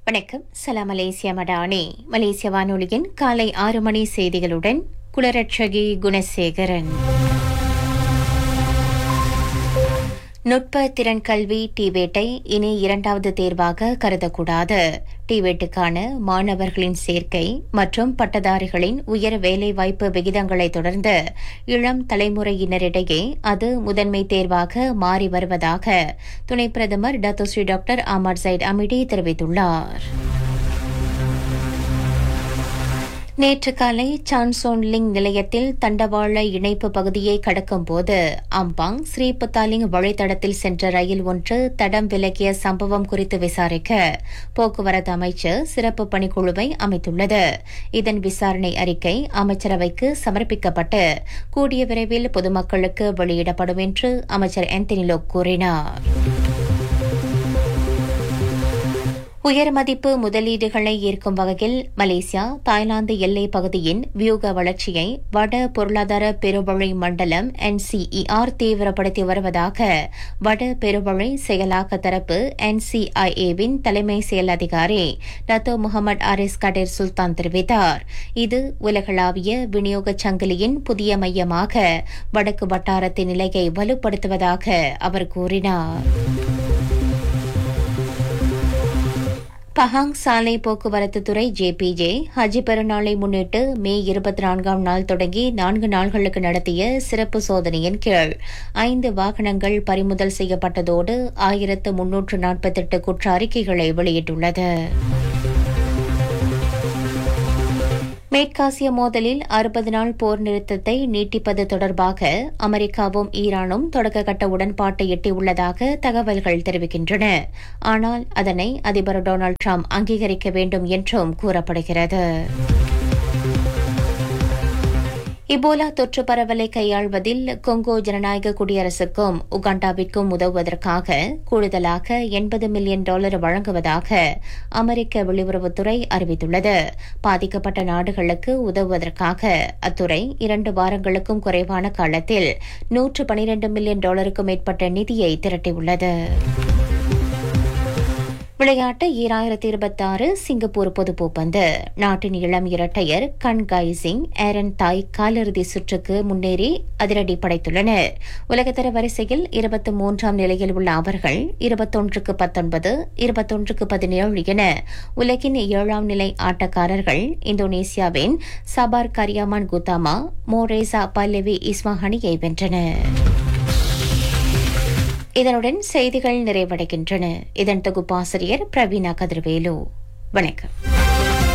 வணக்கம். சலாம் மலேசியா மடானி. மலேசிய வானொலியின் காலை 6 மணி செய்திகளுடன் குலரட்சகி குணசேகரன். நுட்ப திறன் கல்வி டிவேட்டை இனி இரண்டாவது தேர்வாக கருதக்கூடாது. டிவேட்டுக்கான மாணவர்களின் சேர்க்கை மற்றும் பட்டதாரிகளின் உயர் வேலைவாய்ப்பு விகிதங்களை தொடர்ந்து இளம் தலைமுறையினரிடையே அது முதன்மை தேர்வாக மாறி வருவதாக துணை பிரதமர் டத்தோஸ்ரீ டாக்டர் அமர் சைட் அமிடி தெரிவித்துள்ளார். நேற்று காலை சான்சோன்லிங் நிலையத்தில் தண்டவாள இணைப்பு பகுதியை கடக்கும்போது அம்பாங் ஸ்ரீபத்தாலிங் வழித்தடத்தில் சென்ற ரயில் ஒன்று தடம் விலகிய சம்பவம் குறித்து விசாரிக்க போக்குவரத்து அமைச்சர் சிறப்பு பணிக்குழுவை அமைத்துள்ளது. இதன் விசாரணை அறிக்கை அமைச்சரவைக்கு சமர்ப்பிக்கப்பட்டு கூடிய விரைவில் பொதுமக்களுக்கு வெளியிடப்படும் என்று அமைச்சர் ஆந்தனி லோக் கூறினார். உயர் மதிப்பு முதலீடுகளை ஈர்க்கும் வகையில் மலேசியா தாய்லாந்து எல்லைப் பகுதியின் வியூக வளர்ச்சியை வட பொருளாதார பெருவழி மண்டலம் NCER தீவிரப்படுத்தி வருவதாக வட பெருவழி செயலாக்க தரப்பு NCIA-வின் தலைமை செயல் அதிகாரி டத்தோ முகமது ஆரிஸ் கடேர் சுல்தான் தெரிவித்தார். இது உலகளாவிய விநியோகச் சங்கிலியின் புதிய மையமாக வடக்கு வட்டாரத்தின் நிலையை வலுப்படுத்துவதாக அவர் கூறினார். பஹாங் சாலை போக்குவரத்து துறை JPJ ஹஜ் பெருநாளை முன்னிட்டு மே 24ஆம் நாள் தொடங்கி 4 நாள்களுக்கு நடத்திய சிறப்பு சோதனையின் கீழ் 5 வாகனங்கள் பறிமுதல் செய்யப்பட்டதோடு 1348 குற்ற அறிக்கைகளை வெளியிட்டுள்ளது. மேற்காசிய மோதலில் 60 நாள் போர் நிறுத்தத்தை நீட்டிப்பது தொடர்பாக அமெரிக்காவும் ஈரானும் தொடக்கக்கட்ட உடன்பாட்டை எட்டியுள்ளதாக தகவல்கள் தெரிவிக்கின்றன. ஆனால் அதனை அதிபர் டொனால்டு டிரம்ப் அங்கீகரிக்க வேண்டும் என்றும் கூறப்படுகிறது. இபோலா தொற்று பரவலை கையாள்வதில் கொங்கோ ஜனநாயக குடியரசுக்கும் உகாண்டாவிற்கும் உதவுவதற்காக கூடுதலாக $80 மில்லியன் வழங்குவதாக அமெரிக்க வெளியுறவுத்துறை அறிவித்துள்ளது. பாதிக்கப்பட்ட நாடுகளுக்கு உதவுவதற்காக அத்துறை 2 வாரங்களுக்கும் குறைவான காலத்தில் $112 மில்லியன் மேற்பட்ட நிதியை திரட்டியுள்ளது. விளையாட்டு 2026 சிங்கப்பூர் பொதுப்பூப்பந்து. நாட்டின் இளம் இரட்டையர் கன் காய் சிங் ஏரன் தாய் காலிறுதி சுற்றுக்கு முன்னேறி அதிரடி படைத்துள்ளனர். உலகத்தர வரிசையில் 23ஆம் நிலையில் உள்ள அவர்கள் 21-19, 21-17 என உலகின் 7ஆம் நிலை ஆட்டக்காரர்கள் இந்தோனேசியாவின் சபார் கரியாமான் குத்தாமா மோரேசா பல்லவி இஸ்மாஹானியை வென்றனர். இதனுடன் செய்திகள் நிறைவடைகின்றன. இதன் தொகுப்பாசிரியர் பிரவீனா கதிர்வேலு. வணக்கம்.